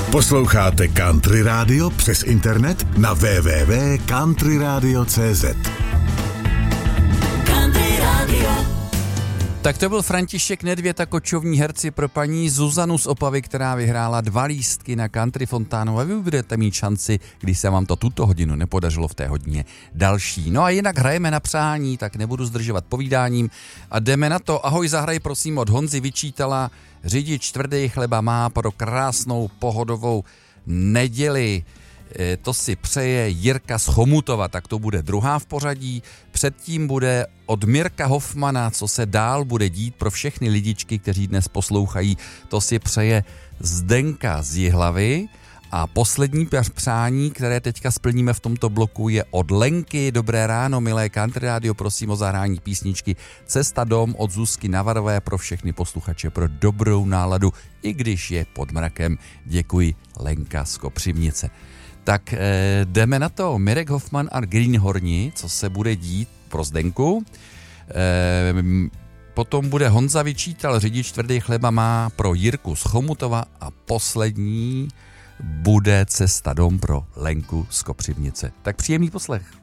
Posloucháte Country Radio přes internet na www.countryradio.cz. Tak to byl František Nedvěd a kočovní herci pro paní Zuzanu z Opavy, která vyhrála 2 lístky na Country Fontánu a vy budete mít šanci, když se vám to tuto hodinu nepodařilo v té hodině další. No a jinak hrajeme na přání, tak nebudu zdržovat povídáním a jdeme na to. Ahoj, zahraj prosím od Honzy Vyčítala, řidič tvrdý chleba má pro krásnou pohodovou neděli. To si přeje Jirka z Chomutova, tak to bude druhá v pořadí. Předtím bude od Mirka Hofmana, co se dál bude dít pro všechny lidičky, kteří dnes poslouchají. To si přeje Zdenka z Jihlavy. A poslední přání, které teďka splníme v tomto bloku, je od Lenky. Dobré ráno, milé Country Radio, prosím o zahrání písničky Cesta dom od Zuzky Navarové pro všechny posluchače, pro dobrou náladu, i když je pod mrakem. Děkuji, Lenka z Kopřivnice. Tak jdeme na to. Mirek Hofman a Greenhorni, co se bude dít pro Zdenku. Potom bude Honza Vyčítal, řidič tvrdý chleba má pro Jirku z Chomutova a poslední bude Cesta dom pro Lenku z Kopřivnice. Tak příjemný poslech.